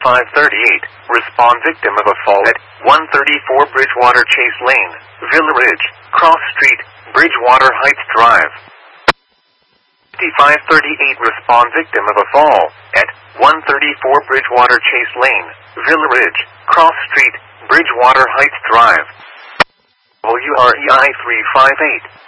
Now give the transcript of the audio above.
538. Respond victim of a fall at 134 Bridgewater Chase Lane, Villa Ridge, Cross Street, Bridgewater Heights Drive. 5538. Respond victim of a fall at 134 Bridgewater Chase Lane, Villa Ridge, Cross Street, Bridgewater Heights Drive. WREI 358.